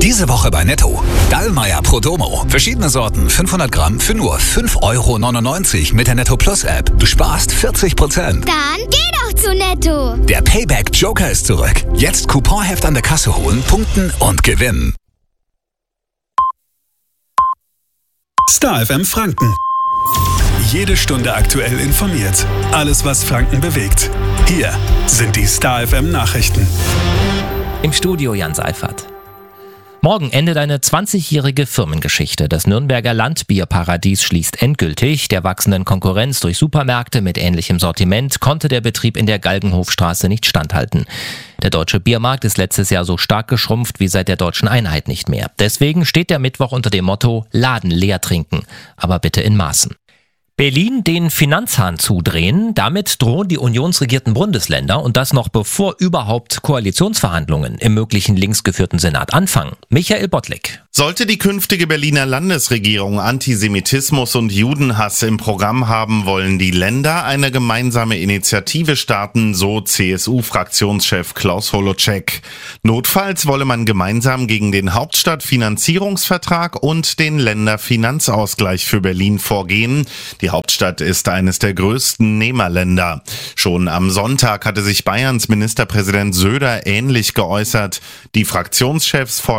Diese Woche bei Netto. Dallmayr Pro Domo. Verschiedene Sorten, 500 Gramm für nur 5,99 € mit der Netto Plus App. Du sparst 40%. Dann geh doch zu Netto. Der Payback Joker ist zurück. Jetzt Couponheft an der Kasse holen, punkten und gewinnen. Star FM Franken. Jede Stunde aktuell informiert. Alles, was Franken bewegt. Hier sind die Star FM Nachrichten. Im Studio Jan Seifert. Morgen endet eine 20-jährige Firmengeschichte. Das Nürnberger Landbierparadies schließt endgültig. Der wachsenden Konkurrenz durch Supermärkte mit ähnlichem Sortiment konnte der Betrieb in der Galgenhofstraße nicht standhalten. Der deutsche Biermarkt ist letztes Jahr so stark geschrumpft wie seit der deutschen Einheit nicht mehr. Deswegen steht der Mittwoch unter dem Motto Laden leer trinken, aber bitte in Maßen. Berlin den Finanzhahn zudrehen, damit drohen die unionsregierten Bundesländer und das noch bevor überhaupt Koalitionsverhandlungen im möglichen linksgeführten Senat anfangen. Michael Bottlik. Sollte die künftige Berliner Landesregierung Antisemitismus und Judenhass im Programm haben, wollen die Länder eine gemeinsame Initiative starten, so CSU-Fraktionschef Klaus Holocek. Notfalls wolle man gemeinsam gegen den Hauptstadtfinanzierungsvertrag und den Länderfinanzausgleich für Berlin vorgehen. Die Hauptstadt ist eines der größten Nehmerländer. Schon am Sonntag hatte sich Bayerns Ministerpräsident Söder ähnlich geäußert. Die Fraktionschefs fordern